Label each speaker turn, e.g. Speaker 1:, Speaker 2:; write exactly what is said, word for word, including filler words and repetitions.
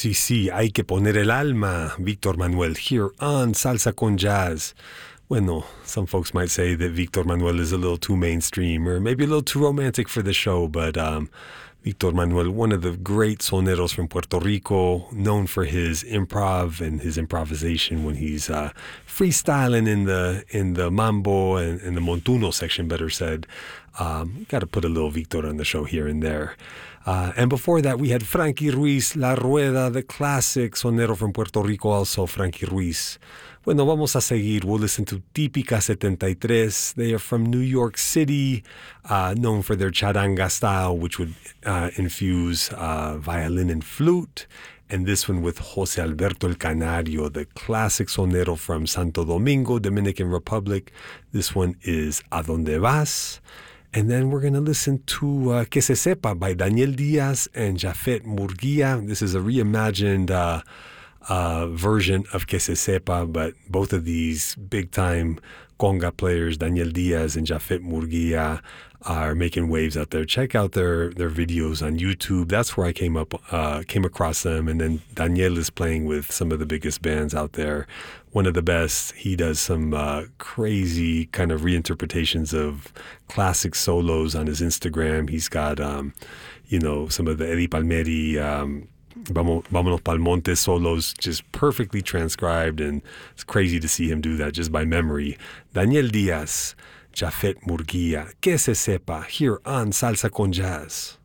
Speaker 1: Sí, sí, hay que poner el alma, Víctor Manuel, here on Salsa con Jazz. Bueno, some folks might say that Víctor Manuel is a little too mainstream or maybe a little too romantic for the show, but um, Víctor Manuel, one of the great soneros from Puerto Rico, known for his improv and his improvisation when he's uh, freestyling in the in the mambo and in the montuno section, better said. Um, Got to put a little Víctor on the show here and there. Uh, and before that, we had Frankie Ruiz, La Rueda, the classic sonero from Puerto Rico, also Frankie Ruiz. Bueno, vamos a seguir. We'll listen to Típica seventy-three. They are from New York City, uh, known for their charanga style, which would uh, infuse uh, violin and flute. And this one with Jose Alberto El Canario, the classic sonero from Santo Domingo, Dominican Republic. This one is A Donde Vas. And then we're going to listen to uh, Que Se Sepa by Daniel Diaz and Jafet Murguia. This is a reimagined uh, uh, version of Que Se Sepa, but both of these big-time conga players, Daniel Diaz and Jafet Murguia, are making waves out there. Check out their their videos on YouTube. That's where I came up uh, came across them. And then Daniel is playing with some of the biggest bands out there. One of the best. He does some uh, crazy kind of reinterpretations of classic solos on his Instagram. He's got um, you know some of the Eddie Palmieri um, Vamos, Vámonos Pa'l Monte solos just perfectly transcribed, and it's crazy to see him do that just by memory. Daniel Diaz, Jafet Murguia, Que Se Sepa, here on Salsa con Jazz.